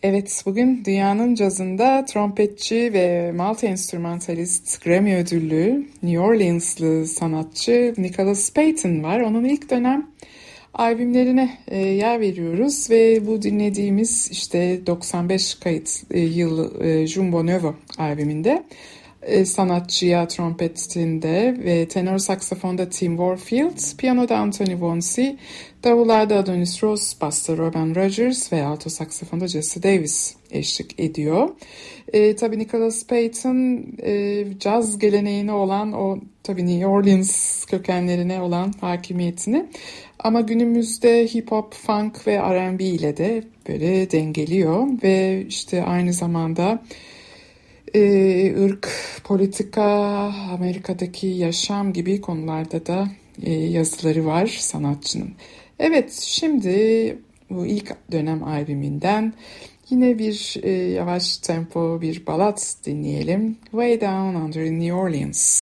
Evet, bugün dünyanın cazında trompetçi ve multi-enstrümantalist Grammy ödüllü New Orleans'lı sanatçı Nicholas Payton var. Onun ilk dönem albümlerine yer veriyoruz ve bu dinlediğimiz işte 95 kayıt yıl Jumbo Novo albümünde sanatçıya trompetinde ve tenor saksafonda Tim Warfield, piyanoda Anthony Vonsi, davullarda Adonis Ross, basta Robin Rogers ve alto saksafonda Jesse Davis eşlik ediyor. Tabii Nicholas Payton caz geleneğine olan o tabii New Orleans kökenlerine olan hakimiyetini ama günümüzde hip hop, funk ve R&B ile de böyle dengeliyor ve işte aynı zamanda ırk, politika, Amerika'daki yaşam gibi konularda da yazıları var sanatçının. Evet, şimdi bu ilk dönem albümünden yine bir yavaş tempo bir balat dinleyelim. Way Down Under New Orleans.